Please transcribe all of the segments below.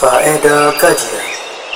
Faedah kajian.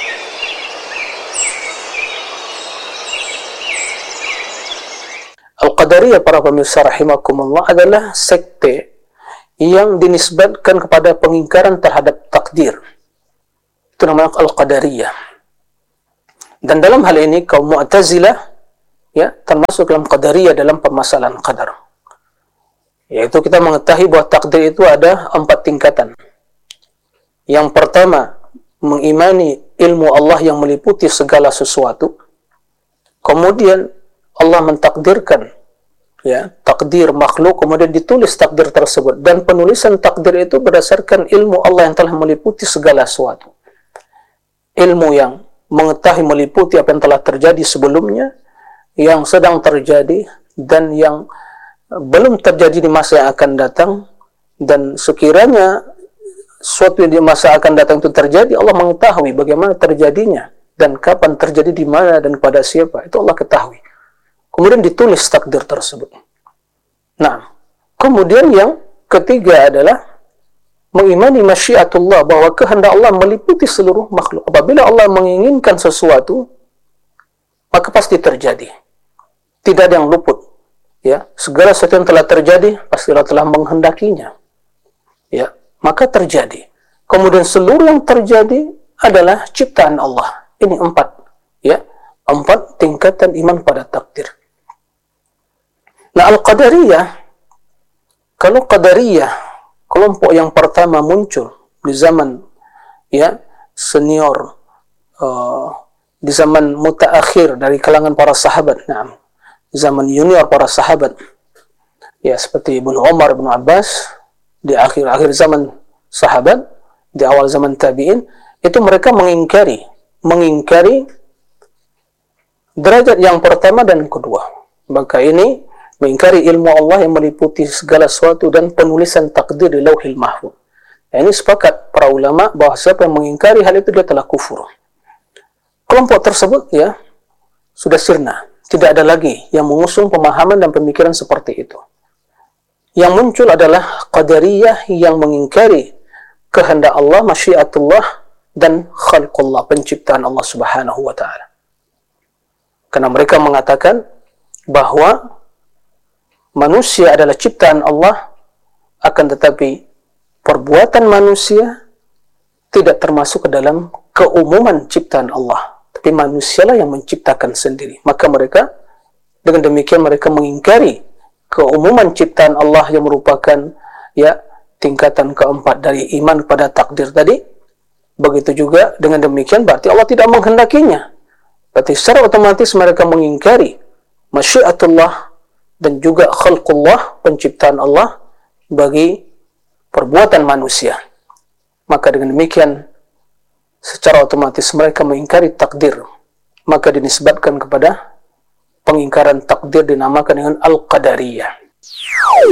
Al-Qadariyah, para pemirsa rahimakumullah, adalah sekte yang dinisbatkan kepada pengingkaran terhadap takdir. Itu namanya Al-Qadariyah. Dan dalam hal ini kaum Mu'tazilah ya termasuk dalam Qadariyah dalam permasalahan qadar. Yaitu kita mengetahui bahwa takdir itu ada 4 tingkatan. Yang pertama, mengimani ilmu Allah yang meliputi segala sesuatu. Kemudian Allah mentakdirkan ya takdir makhluk, kemudian ditulis takdir tersebut, dan penulisan takdir itu berdasarkan ilmu Allah yang telah meliputi segala sesuatu. Ilmu yang mengetahui meliputi apa yang telah terjadi sebelumnya, yang sedang terjadi, dan yang belum terjadi di masa yang akan datang. Dan sekiranya suatu yang di masa akan datang itu terjadi, Allah mengetahui bagaimana terjadinya dan kapan terjadi, di mana dan kepada siapa, itu Allah ketahui. Kemudian ditulis takdir tersebut. Nah, kemudian yang ketiga adalah mengimani masyiatullah, bahwa kehendak Allah meliputi seluruh makhluk. Apabila Allah menginginkan sesuatu, maka pasti terjadi. Tidak ada yang luput. Ya, segala sesuatu yang telah terjadi pasti Allah telah menghendakinya. Ya, maka terjadi. Kemudian seluruh yang terjadi adalah ciptaan Allah. Ini 4, ya, 4 tingkatan iman pada takdir. Nah, Al-Qadariyah, kalau Qadariyah kelompok yang pertama muncul di zaman ya senior, di zaman mutaakhir dari kalangan para sahabat. Nah, zaman junior para sahabat ya seperti Ibnu Umar, Ibnu Abbas, di akhir-akhir zaman sahabat, di awal zaman tabi'in, itu mereka mengingkari derajat yang pertama dan kedua. Maka ini mengingkari ilmu Allah yang meliputi segala sesuatu dan penulisan takdir di Lauhil Mahfuz. Nah, ini sepakat para ulama bahwa siapa yang mengingkari hal itu dia telah kufur. Kelompok tersebut ya sudah sirna, tidak ada lagi yang mengusung pemahaman dan pemikiran seperti itu. Yang muncul adalah Qadariyah yang mengingkari kehendak Allah, masyiatullah, dan khalqullah, penciptaan Allah Subhanahu wa taala. Karena mereka mengatakan bahwa manusia adalah ciptaan Allah, akan tetapi perbuatan manusia tidak termasuk ke dalam keumuman ciptaan Allah, tapi manusialah yang menciptakan sendiri. Maka mereka dengan demikian mereka mengingkari keumuman ciptaan Allah yang merupakan ya tingkatan keempat dari iman pada takdir tadi. Begitu juga dengan demikian berarti Allah tidak menghendakinya. Berarti secara otomatis mereka mengingkari masyiatullah dan juga khalqullah, penciptaan Allah bagi perbuatan manusia. Maka dengan demikian secara otomatis mereka mengingkari takdir. Maka dinisbatkan kepada pengingkaran takdir dinamakan dengan Al-Qadariyah.